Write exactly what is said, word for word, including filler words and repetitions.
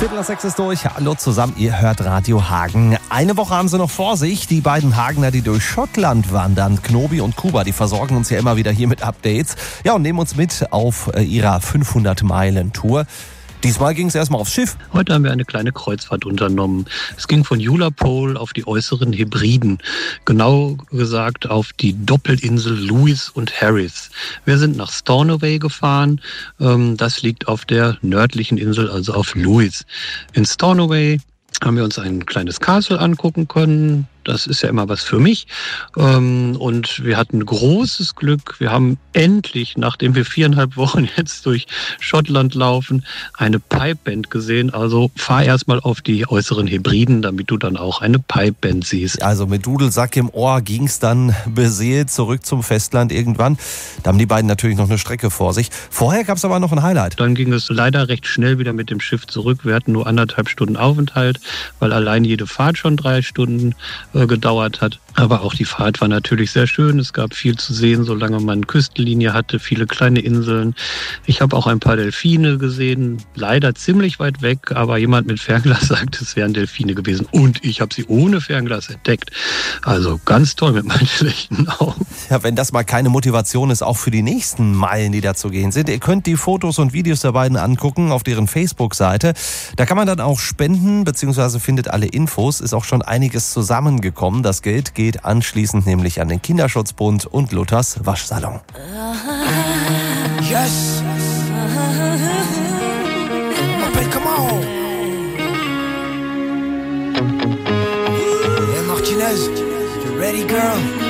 Viertel nach sechs ist durch. Hallo zusammen, ihr hört Radio Hagen. Eine Woche haben sie noch vor sich. Die beiden Hagener, die durch Schottland wandern, Knobi und Kuba, die versorgen uns ja immer wieder hier mit Updates. Ja, und nehmen uns mit auf ihrer fünfhundert-Meilen-Tour. Diesmal ging es erstmal aufs Schiff. Heute haben wir eine kleine Kreuzfahrt unternommen. Es ging von Ullapool auf die äußeren Hebriden. Genau gesagt auf die Doppelinsel Lewis und Harris. Wir sind nach Stornoway gefahren. Das liegt auf der nördlichen Insel, also auf Lewis. In Stornoway haben wir uns ein kleines Castle angucken können. Das ist ja immer was für mich. Und wir hatten großes Glück. Wir haben endlich, nachdem wir viereinhalb Wochen jetzt durch Schottland laufen, eine Pipeband gesehen. Also fahr erstmal auf die äußeren Hebriden, damit du dann auch eine Pipeband siehst. Also mit Dudelsack im Ohr ging es dann beseelt zurück zum Festland irgendwann. Da haben die beiden natürlich noch eine Strecke vor sich. Vorher gab es aber noch ein Highlight. Dann ging es leider recht schnell wieder mit dem Schiff zurück. Wir hatten nur anderthalb Stunden Aufenthalt, weil allein jede Fahrt schon drei Stunden gedauert hat. Aber auch die Fahrt war natürlich sehr schön. Es gab viel zu sehen, solange man eine Küstenlinie hatte, viele kleine Inseln. Ich habe auch ein paar Delfine gesehen, leider ziemlich weit weg, aber jemand mit Fernglas sagt, es wären Delfine gewesen. Und ich habe sie ohne Fernglas entdeckt. Also ganz toll mit meinen schlechten Augen. Ja, wenn das mal keine Motivation ist, auch für die nächsten Meilen, die da zu gehen sind. Ihr könnt die Fotos und Videos der beiden angucken auf deren Facebook-Seite. Da kann man dann auch spenden, beziehungsweise findet alle Infos. Ist auch schon einiges zusammengekommen. Das Geld geht anschließend nämlich an den Kinderschutzbund und Luthers Waschsalon. Yes. Appelle comment? Hey Martinez, you ready girl?